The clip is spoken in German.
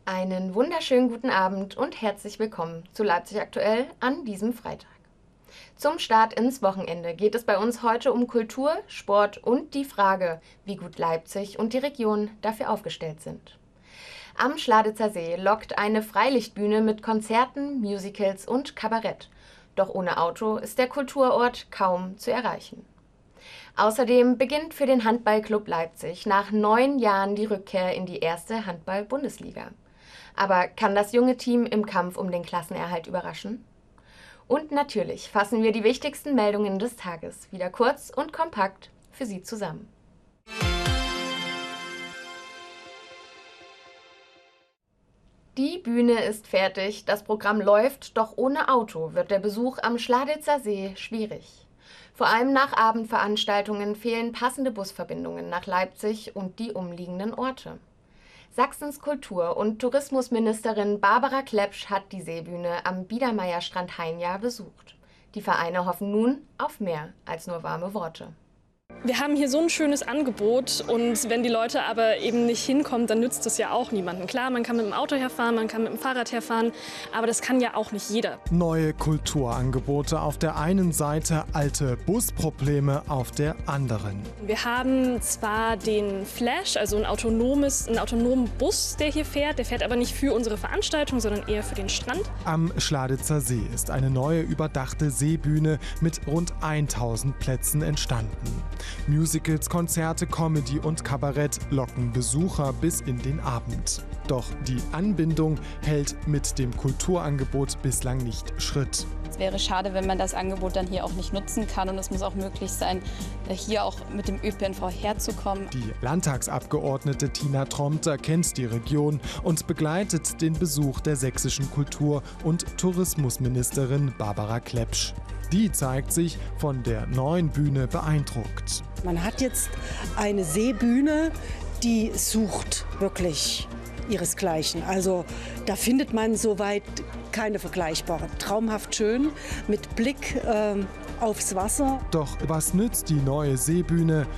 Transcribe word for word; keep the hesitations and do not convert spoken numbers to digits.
Einen wunderschönen guten Abend und herzlich willkommen zu Leipzig aktuell an diesem Freitag. Zum Start ins Wochenende geht es bei uns heute um Kultur, Sport und die Frage, wie gut Leipzig und die Region dafür aufgestellt sind. Am Schladitzer See lockt eine Freilichtbühne mit Konzerten, Musicals und Kabarett. Doch ohne Auto ist der Kulturort kaum zu erreichen. Außerdem beginnt für den Handballclub Leipzig nach neun Jahren die Rückkehr in die erste Handball-Bundesliga. Aber kann das junge Team im Kampf um den Klassenerhalt überraschen? Und natürlich fassen wir die wichtigsten Meldungen des Tages wieder kurz und kompakt für Sie zusammen. Die Bühne ist fertig, das Programm läuft, doch ohne Auto wird der Besuch am Schladitzer See schwierig. Vor allem nach Abendveranstaltungen fehlen passende Busverbindungen nach Leipzig und die umliegenden Orte. Sachsens Kultur- und Tourismusministerin Barbara Klepsch hat die Seebühne am Biedermeierstrand Hainjahr besucht. Die Vereine hoffen nun auf mehr als nur warme Worte. Wir haben hier so ein schönes Angebot und wenn die Leute aber eben nicht hinkommen, dann nützt das ja auch niemanden. Klar, man kann mit dem Auto herfahren, man kann mit dem Fahrrad herfahren, aber das kann ja auch nicht jeder. Neue Kulturangebote auf der einen Seite, alte Busprobleme auf der anderen. Wir haben zwar den Flash, also ein autonomes, einen autonomen Bus, der hier fährt. Der fährt aber nicht für unsere Veranstaltung, sondern eher für den Strand. Am Schladitzer See ist eine neue überdachte Seebühne mit rund tausend Plätzen entstanden. Musicals, Konzerte, Comedy und Kabarett locken Besucher bis in den Abend. Doch die Anbindung hält mit dem Kulturangebot bislang nicht Schritt. Es wäre schade, wenn man das Angebot dann hier auch nicht nutzen kann. Und es muss auch möglich sein, hier auch mit dem Ö P N V herzukommen. Die Landtagsabgeordnete Tina Tromter kennt die Region und begleitet den Besuch der sächsischen Kultur- und Tourismusministerin Barbara Klepsch. Die zeigt sich von der neuen Bühne beeindruckt. Man hat jetzt eine Seebühne, die sucht wirklich ihresgleichen. Also da findet man soweit keine vergleichbare. Traumhaft schön mit Blick äh, aufs Wasser. Doch was nützt die neue Seebühne,